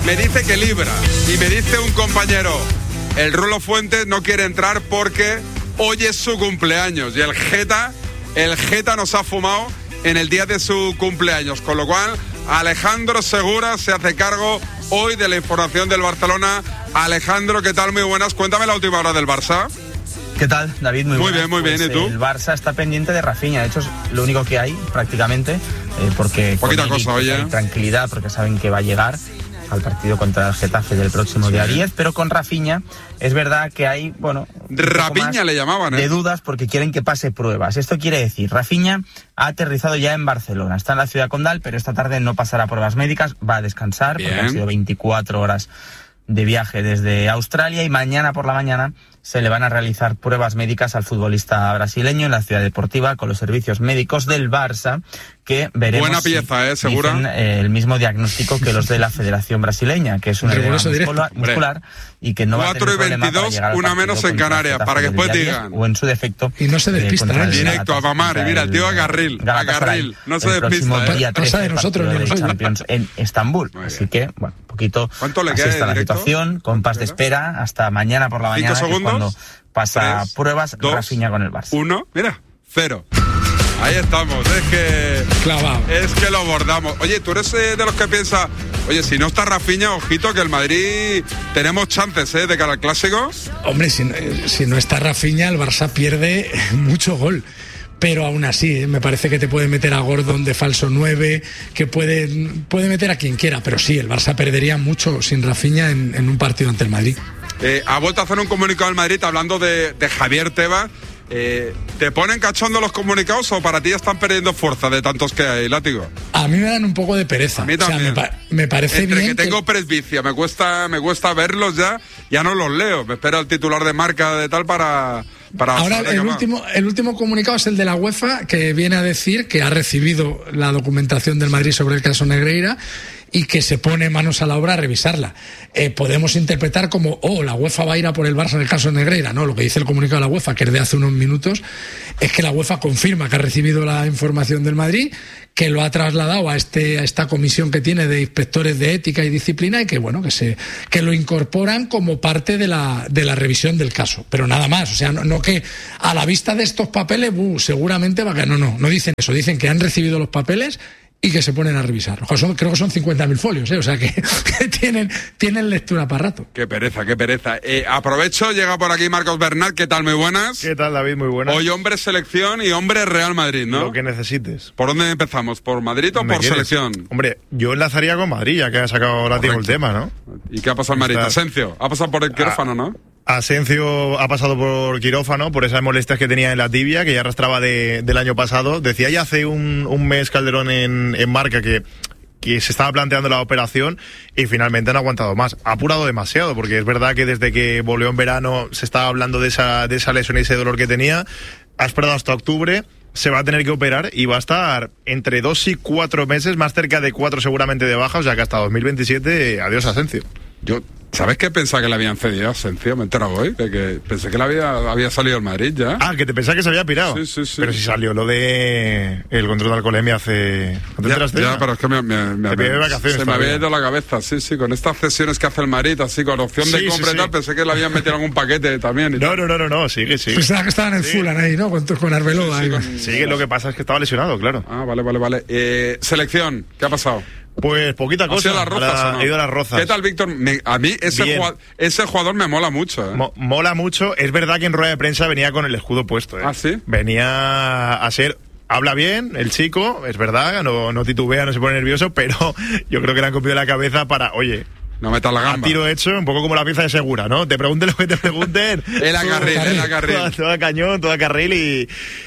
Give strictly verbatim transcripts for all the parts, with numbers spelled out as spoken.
me dice que libra. Y me dice un compañero, el Rulo Fuentes no quiere entrar porque hoy es su cumpleaños. Y el Geta, el Geta nos ha fumado en el día de su cumpleaños. Con lo cual, Alejandro Segura se hace cargo hoy de la información del Barcelona. Alejandro, ¿qué tal? Muy buenas. Cuéntame la última hora del Barça. ¿Qué tal, David? Muy, muy buenas. bien, muy pues bien. ¿Y tú? El Barça está pendiente de Rafinha. De hecho, es lo único que hay, prácticamente. Eh, porque Poquita cosa, oye. Hay tranquilidad, porque saben que va a llegar al partido contra el Getafe del próximo sí. día diez. Pero con Rafinha, es verdad que hay, bueno... Rafinha le llamaban, ¿eh? De dudas, porque quieren que pase pruebas. Esto quiere decir, Rafinha ha aterrizado ya en Barcelona. Está en la ciudad condal, pero esta tarde no pasará pruebas médicas. Va a descansar, bien, porque han sido veinticuatro horas de viaje desde Australia, y mañana por la mañana se le van a realizar pruebas médicas al futbolista brasileño en la ciudad deportiva con los servicios médicos del Barça, que veremos. Buena pieza, si ¿eh? Segura. Dicen, eh, el mismo diagnóstico que los de la Federación Brasileña, que es una edema muscular, muscular y que no va a tener problema para llegar al una menos en Canarias, para que después digan. O en su defecto. Y no se despista, ¿eh? Directo a mamar, y mira, el tío a Garril, a Garril, no se despista, ¿eh? Día trece, de nosotros, de Champions en Estambul. Así que, bueno, un poquito. ¿Cuánto le así queda está la directo? Situación, compás de espera hasta mañana por la mañana, que es cuando pasa tres, pruebas dos, Rafinha con el Barça. Uno, mira, cero. Ahí estamos, es que... Clavado. Es que lo abordamos. Oye, ¿tú eres eh, de los que piensa, oye, si no está Rafinha, ojito, que el Madrid tenemos chances, ¿eh?, de cara al Clásico? Hombre, si, si no está Rafinha, el Barça pierde mucho gol. Pero aún así, ¿eh? Me parece que te puede meter a Gordon de falso nueve, que puede, puede meter a quien quiera, pero sí, el Barça perdería mucho sin Rafinha en, en un partido ante el Madrid. Eh, ha vuelto a hacer un comunicado al Madrid hablando de, de Javier Tebas. Eh, ¿Te ponen cachondo los comunicados o para ti están perdiendo fuerza de tantos que hay, Látigo? A mí me dan un poco de pereza. A mí también. O sea, me, pa- me parece Entre bien que tengo que... presbicia, me cuesta, me cuesta verlos ya, ya no los leo. Me espera el titular de marca de tal para... para Ahora el último, el último comunicado es el de la UEFA, que viene a decir que ha recibido la documentación del Madrid sobre el caso Negreira y que se pone manos a la obra a revisarla. Eh, podemos interpretar como, oh, la UEFA va a ir a por el Barça en el caso Negreira. No, lo que dice el comunicado de la UEFA, que es de hace unos minutos, es que la UEFA confirma que ha recibido la información del Madrid, que lo ha trasladado a este a esta comisión que tiene de inspectores de ética y disciplina, y que bueno, que se que lo incorporan como parte de la de la revisión del caso, pero nada más. O sea, no, no que a la vista de estos papeles uh, seguramente va a... no, no, no dicen eso, dicen que han recibido los papeles y que se ponen a revisar. Son, creo que son cincuenta mil folios, ¿eh? O sea que, que tienen, tienen lectura para rato. Qué pereza, qué pereza. Eh, aprovecho, llega por aquí Marcos Bernat. ¿Qué tal? Muy buenas. ¿Qué tal, David? Muy buenas. Hoy hombre selección y hombre Real Madrid, ¿no? Lo que necesites. ¿Por dónde empezamos? ¿Por Madrid o por quieres? selección? Hombre, yo enlazaría con Madrid, ya que ha sacado Látigo el tema, ¿no? ¿Y qué ha pasado en Madrid? Está... Asencio, ha pasado por el quirófano, ¿no? Asencio ha pasado por quirófano por esas molestias que tenía en la tibia, que ya arrastraba de, del año pasado. Decía ya hace un, un mes Calderón en, en Marca que, que se estaba planteando la operación y finalmente han aguantado más. Ha apurado demasiado, porque es verdad que desde que volvió en verano se estaba hablando de esa, de esa lesión y ese dolor que tenía. Ha esperado hasta octubre, se va a tener que operar y va a estar entre dos y cuatro meses, más cerca de cuatro seguramente de baja, o sea que hasta dos mil veintisiete, adiós Asencio. Yo, ¿sabes qué pensaba que le habían cedido a Asencio? Me he enterado hoy, de que pensé que le había, había salido el Madrid ya. Ah, que te pensaba que se había pirado. Sí, sí, sí. Pero si salió lo de el control de alcoholemia hace... ¿No te ya, enteraste? Ya, pero es que me, me, me, me, vacaciones se me había ido la cabeza, sí, sí, con estas cesiones que hace el Madrid, así, con opción sí, de compra sí, y tal, sí. pensé que le habían metido algún paquete también. Y no, tal. no, no, no, no, sigue, sigue. Pensaba que estaban en sí. Fulham ahí, ¿no? Con, con Arbeloa. Sí, sí, con... sí, lo que pasa es que estaba lesionado, claro. Ah, vale, vale, vale. Eh, selección, ¿qué ha pasado? Pues poquita cosa. ¿Ha sido las Rozas la, o no? He ido a las Rozas. ¿Qué tal, Víctor? Me, a mí ese jugador, ese jugador me mola mucho. ¿eh? Mo, mola mucho. Es verdad que en rueda de prensa venía con el escudo puesto. ¿eh? ¿Ah, sí? Venía a ser... Habla bien el chico, es verdad, no, no titubea, no se pone nervioso, pero yo creo que le han copiado la cabeza para, oye... No metas la gamba. A tiro hecho, un poco como la pieza de Segura, ¿no? Te pregunten lo que te pregunten. El a carril, el a carril. Toda, toda cañón, toda carril y,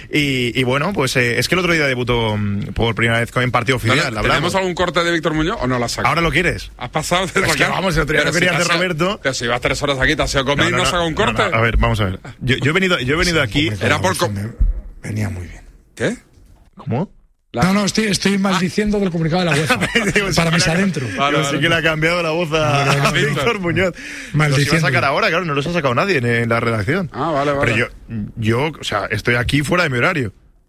y, y bueno, pues eh, es que el otro día debutó por primera vez en partido oficial. ¿Tenemos hablamos. algún corte de Víctor Muñoz o no la sacas? ¿Ahora lo quieres? ¿Has pasado? Pues es que vamos, el otro día lo quería hacer Roberto. Pero si vas tres horas aquí, te has ido a comer y no, no, no saca un corte. No, no, a ver, vamos a ver. Yo, yo he venido, yo he venido sí, aquí... Era por... Venía muy bien. ¿Qué? ¿Cómo? La... No, no, estoy, estoy maldiciendo ah. del comunicado de la UEFA. Para mis adentro. Vale, vale. Sí que le ha cambiado la voz a, no, no, no, a Víctor Muñoz. Los iba a sacar ahora, claro, no los ha sacado nadie en, en la redacción. Ah, vale, vale. Pero yo, yo, o sea, estoy aquí fuera de mi horario.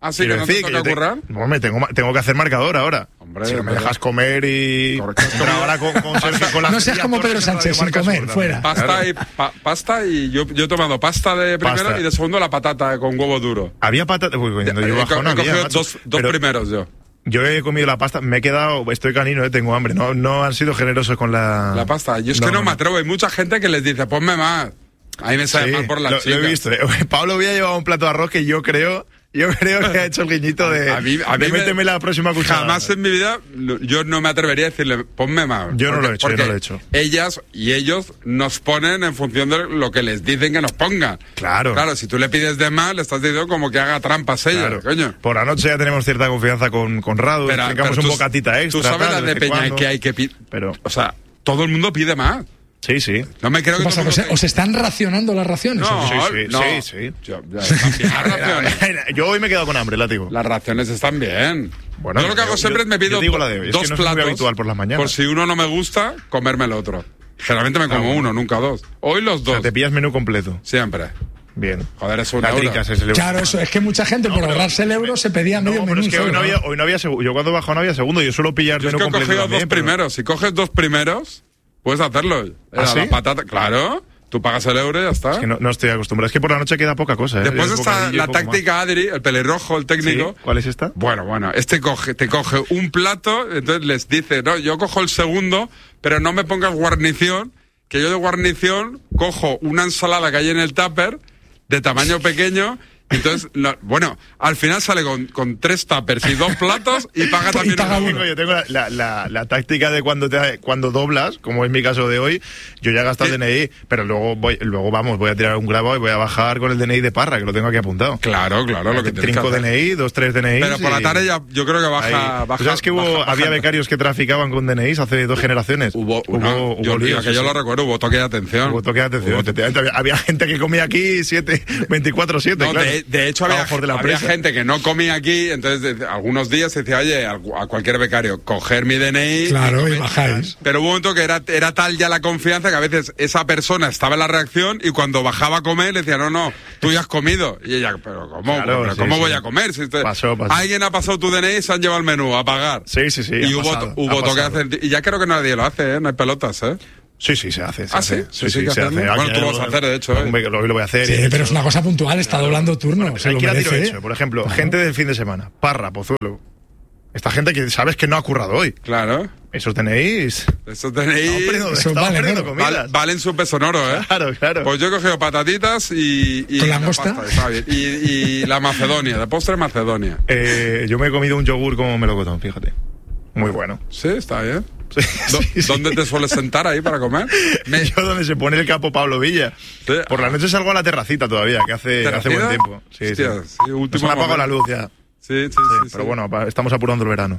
Así que no te toca te, currar. No, me tengo, tengo que hacer marcador ahora. Hombre, si no me dejas comer y... Pero ahora con, con, con la no seas como Pedro Sánchez sin comer, fuera. Pasta claro. y, pa, pasta y yo, yo he tomado pasta de primero pasta. Y de segundo la patata con huevo duro. Había patata... Uy, cuando yo bajo, he, no he había, cogido dos, dos primeros yo. Yo he comido la pasta, me he quedado, estoy canino, eh, tengo hambre. No, no han sido generosos con la... La pasta. Yo es no, que no, no me atrevo. Hay mucha gente que les dice, ponme más. A mí me sale sí, mal por las lo, chicas. Lo he visto. Eh. Pablo había llevado un plato de arroz que yo creo... Yo creo que ha hecho el guiñito de, a mí, a mí de méteme me, la próxima cuchara. Jamás en mi vida yo no me atrevería a decirle, ponme más. Yo no porque, lo he hecho, yo no lo he hecho. Ellas y ellos nos ponen en función de lo que les dicen que nos pongan. Claro. Claro, si tú le pides de más, le estás diciendo como que haga trampas ella, claro. Coño. Por la noche ya tenemos cierta confianza con, con Radu, tengamos un bocatita extra. Tú sabes tal, la de peña cuando. Que hay que pedir. Pero... O sea, todo el mundo pide más. Sí, sí. No me creo que pasa, todo ¿Os, ¿Os están racionando las raciones? No, sí, sí, no. sí, sí. Yo, ya, las raciones. Yo hoy me he quedado con hambre, látigo. Las raciones están bien. Bueno, yo lo que hago yo, siempre es me pido digo la de hoy. dos es que no platos. Es muy habitual por las mañanas. Por si uno no me gusta, comerme el otro. Generalmente me como ah, uno, nunca dos. Hoy los dos. O sea, te pillas menú completo. Siempre. Bien. Joder, es un la euro. Es el euro. Claro, eso es que mucha gente no, por ahorrarse el euro se pedía no, medio menú. Es que hoy no, había, hoy no había segundo. Yo cuando bajo no había segundo. Yo suelo pillar yo menú es que completo. He cogido también, dos pero... primeros. Si coges dos primeros, puedes hacerlo. ¿Ah, sí? La patata, claro. Tú pagas el euro y ya está. Es que no, no estoy acostumbrado. Es que por la noche queda poca cosa. ¿eh? Después está la táctica más. Adri, el pelirrojo, el técnico. ¿Sí? ¿Cuál es esta? Bueno, bueno, este coge, te coge un plato, entonces les dice, no, yo cojo el segundo, pero no me pongas guarnición, que yo de guarnición cojo una ensalada que hay en el tupper, de tamaño pequeño. Entonces, no, bueno, al final sale con, con tres tuppers y dos platos y paga también y paga uno. uno. Yo tengo la, la, la, la táctica de cuando te, cuando doblas, como es mi caso de hoy, yo ya he gastado sí. el D N I, pero luego voy, luego vamos, voy a tirar un grabo y voy a bajar con el D N I de Parra, que lo tengo aquí apuntado. Claro, claro, lo que tienes Trinco que hacer. D N I, dos, tres D N I. Pero por la tarde ya, yo creo que baja, baja. ¿Sabes que hubo, baja, baja, había becarios que traficaban con D N Is hace dos generaciones? Hubo, hubo, no, hubo yo, líos, que sí, yo sí. lo recuerdo, hubo toque de atención. Hubo toque de atención. Hubo... Había, había gente que comía aquí siete, veinticuatro siete, no, claro. de, de hecho, había De la había gente que no comía aquí, entonces de, algunos días se decía, oye, a, a cualquier becario, coger mi D N I. Claro, y, y bajáis. Pero hubo un momento que era, era tal ya la confianza que a veces esa persona estaba en la reacción y cuando bajaba a comer le decía, no, no, tú ya has comido. Y ella, pero ¿cómo, claro, pero sí, ¿cómo sí. voy a comer? Si usted, pasó, pasó. Alguien ha pasado tu D N I y se han llevado el menú a pagar. Sí, sí, sí. Y hubo, pasado, hubo toque de hacer. Y ya creo que nadie lo hace, ¿eh? No hay pelotas, ¿eh? Sí, sí, se hace. Se ¿Ah, hace. sí? Sí, sí, sí, sí se hace. Bueno, tú lo vas a hacer, de hecho. ¿eh? Lo, lo voy a hacer. Sí, pero es una cosa puntual, está doblando turno. Bueno, se lo merece. Hecho. Por ejemplo, claro. gente del fin de semana. Parra, Pozuelo. Esta gente que sabes que no ha currado hoy. Claro. Esos D N Is. Esos D N Is. Eso vale, no, val, valen su peso en oro, ¿eh? Claro, claro. Pues yo he cogido patatitas y. y ¿Con langosta? La pasta, bien. Y, y la Macedonia, de postre Macedonia. Eh, yo me he comido un yogur como melocotón, fíjate. Muy bueno. Sí, está bien. Sí, sí, ¿Dónde sí. te sueles sentar ahí para comer? Me... Yo donde se pone el capo Pablo Villa. Sí. Por la noche salgo a la terracita todavía, que hace, hace buen tiempo. Sí, Hostia, sí. sí, último Nos han apagado la luz ya. Sí, sí, sí. sí sí pero sí. bueno, estamos apurando el verano.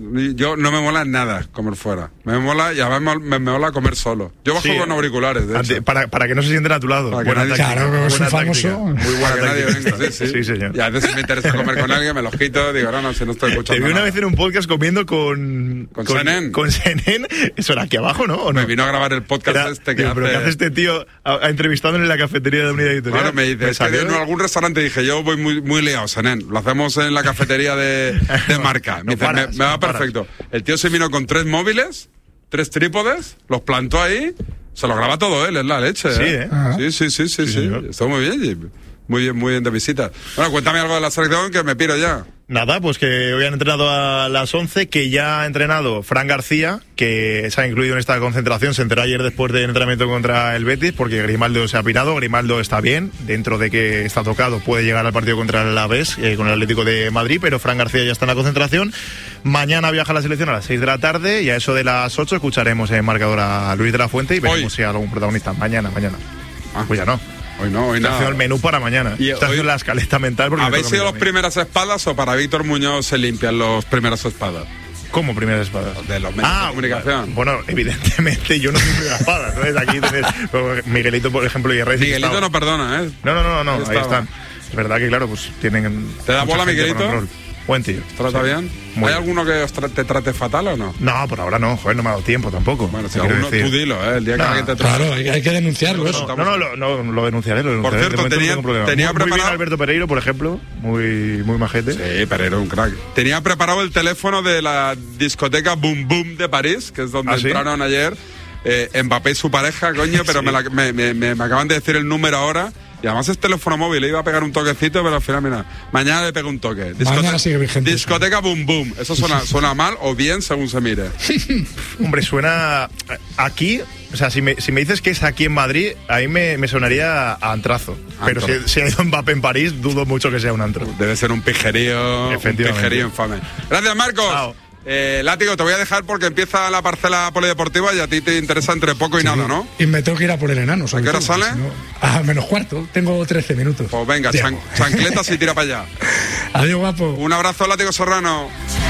Yo no me mola nada comer fuera. Me mola y además me, me mola comer solo. Yo bajo sí, con auriculares, de hecho. Para, para que no se sienten a tu lado. Para buena que táctica, claro, buena es un táctica. famoso. Muy buena para que nadie venga, sí, sí. sí, señor. Y a veces si me interesa comer con alguien, me los quito, digo, no, no, si no estoy escuchando Te vi una nada. vez en un podcast comiendo con... Con, con Senén. Con Senén. Eso era aquí abajo, ¿no? ¿O no? Me vino a grabar el podcast era, este que tío, hace... Pero ¿qué hace este tío a, a entrevistándole en la cafetería de Unidad Editorial? Bueno, me dice, es que en algún restaurante dije, yo voy muy, muy liado, Senén. Lo hacemos en la cafetería de, de marca. Me, no dice, paras, me, me va no perfecto. Paras. El tío se vino con tres móviles, tres trípodes, los plantó ahí, se lo graba todo él, es la leche. Sí, ¿eh? ¿eh? Sí, sí, sí, sí, sí. sí. Está muy bien, muy bien, muy bien de visita. Bueno, cuéntame algo de la selección que me piro ya. Nada, pues que hoy han entrenado a las once, que ya ha entrenado Fran García, que se ha incluido en esta concentración, se enteró ayer después del entrenamiento contra el Betis, porque Grimaldo se ha pirado, Grimaldo está bien, dentro de que está tocado, puede llegar al partido contra el Alavés, eh, con el Atlético de Madrid, pero Fran García ya está en la concentración. Mañana viaja a la selección a las seis de la tarde y a eso de las ocho escucharemos en marcador a Luis de la Fuente y veremos hoy si hay algún protagonista. Mañana, mañana. Ah. Pues ya no. Hoy no, hoy Está nada. haciendo el menú para mañana. Y Está haciendo la escaleta mental. Porque ¿habéis sido los primeras espadas o para Víctor Muñoz se limpian los primeras espadas? ¿Cómo primeras espadas? De los medios ah, de comunicación. Bueno, evidentemente yo no soy primera espada. Entonces aquí tenés Miguelito, por ejemplo, y Reyes. Miguelito no perdona, ¿eh? No, no, no, no, ahí, ahí están. Es verdad que, claro, pues tienen. ¿Te da bola, Miguelito? Buen tío. ¿Trata sí. bien? Muy ¿Hay bien. alguno que os tra- te trate fatal o no? No, por ahora no, joder, no me ha dado tiempo tampoco. Bueno, si quiero alguno, decir. tú dilo, ¿eh? El día que No, alguien te trate. Claro, hay, hay que denunciarlo. No, eso. no, no, lo, no, lo denunciaré, lo denunciaré. Por cierto, De momento tenía- no tengo problema. tenía muy, muy bien preparado- Alberto Pereiro, por ejemplo, muy, muy majete. Sí, pero era un crack. Tenía preparado el teléfono de la discoteca Boom Boom de París, que es donde ¿Ah, sí? entraron ayer eh, Mbappé y su pareja, coño, pero Sí. me, la- me, me- me- me acaban de decir el número ahora. Y además es teléfono móvil, le iba a pegar un toquecito, pero al final, mira, mañana le pego un toque. Mañana sigue vigente. Discoteca Boom Boom. Eso suena, suena mal o bien según se mire. Hombre, suena aquí. O sea, si me, si me dices que es aquí en Madrid, ahí me, me sonaría a antrazo. Pero si, Antro. si ha ido Mbappé en París, dudo mucho que sea un antro. Debe ser un pijerío, un Efectivamente. pijerío infame. Gracias, Marcos. Chao. Eh, Látigo, te voy a dejar porque empieza la parcela polideportiva y a ti te interesa entre poco y nada, ¿no? Y me tengo que ir a por el enano. sobre ¿A qué hora todo, sale? si no- A menos cuarto. Tengo trece minutos. Pues venga, Llego. chan- chancletas y tira para allá. Adiós, guapo. Un abrazo, Látigo Serrano.